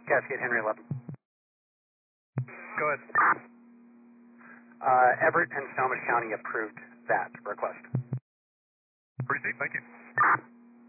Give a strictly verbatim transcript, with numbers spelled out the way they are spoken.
Cascade Henry eleven. Go ahead. Uh, Everett and Snohomish County approved that request. Proceed, thank you.